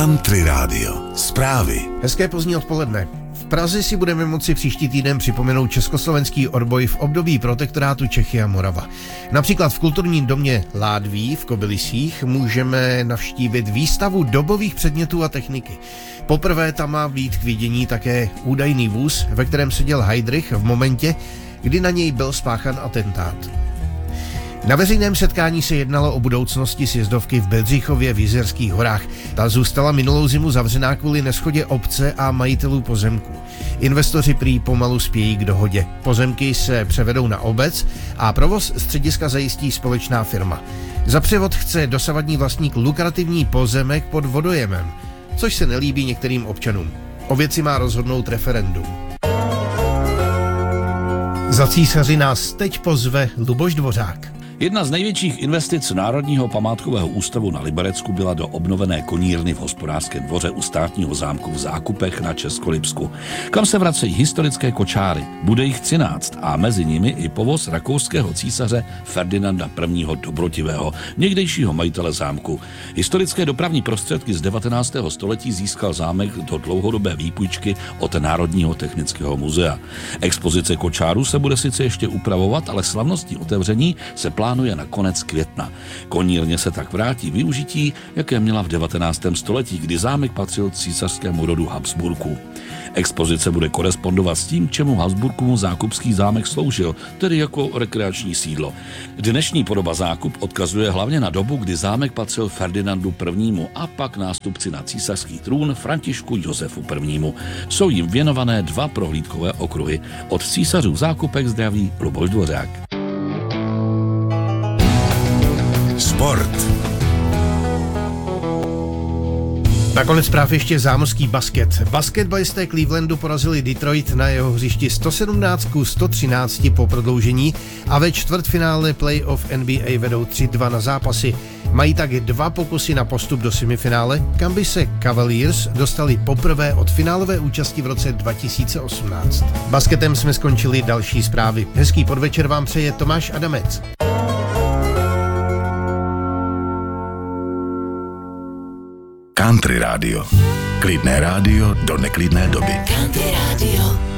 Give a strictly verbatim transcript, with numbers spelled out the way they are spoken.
Country Radio. Zprávy. Hezké pozdní odpoledne. V Praze si budeme moci příští týden připomenout československý odboj v období protektorátu Čechy a Morava. Například v kulturním domě Ládví v Kobylisích můžeme navštívit výstavu dobových předmětů a techniky. Poprvé tam má být k vidění také údajný vůz, ve kterém seděl Heydrich v momentě, kdy na něj byl spáchan atentát. Na veřejném setkání se jednalo o budoucnosti sjezdovky v Bedřichově v Jizerských horách. Ta zůstala minulou zimu zavřená kvůli neshodě obce a majitelů pozemků. Investoři prý pomalu spějí k dohodě. Pozemky se převedou na obec a provoz střediska zajistí společná firma. Za převod chce dosavadní vlastník lukrativní pozemek pod vodojemem, což se nelíbí některým občanům. O věci má rozhodnout referendum. Za císaři nás teď pozve Luboš Dvořák. Jedna z největších investic Národního památkového ústavu na Liberecku byla do obnovené konírny v hospodářském dvoře u státního zámku v Zákupech na Českolipsku, kam se vracejí historické kočáry. Bude jich třináct a mezi nimi i povoz rakouského císaře Ferdinanda I. Dobrotivého, někdejšího majitele zámku. Historické dopravní prostředky z devatenáctého století získal zámek do dlouhodobé výpůjčky od Národního technického muzea. Expozice kočáru se bude sice ještě upravovat, ale slavnostní otevření se plánuje na konec května. Konírně se tak vrátí využití, jaké měla v devatenáctém století, kdy zámek patřil císařskému rodu Habsburků. Expozice bude korespondovat s tím, čemu Habsburkům zákupský zámek sloužil, tedy jako rekreační sídlo. Dnešní podoba Zákup odkazuje hlavně na dobu, kdy zámek patřil Ferdinandu I. a pak nástupci na císařský trůn Františku Josefu I. Jsou jim věnované dva prohlídkové okruhy. Od císařů v Zákupech zdraví Luboš Dvořák. Sport. Nakonec zpráv ještě zámořský basket. Basketbalisté Clevelandu porazili Detroit na jeho hřišti sto sedmnáct ku sto třináct po prodloužení a ve čtvrtfinále playoff N B A vedou tři dva na zápasy. Mají tak dva pokusy na postup do semifinále, kam by se Cavaliers dostali poprvé od finálové účasti v roce dva tisíce osmnáct. Basketem jsme skončili další zprávy. Hezký podvečer vám přeje Tomáš Adamec. Country Radio. Klidné rádio do neklidné doby. Country Radio.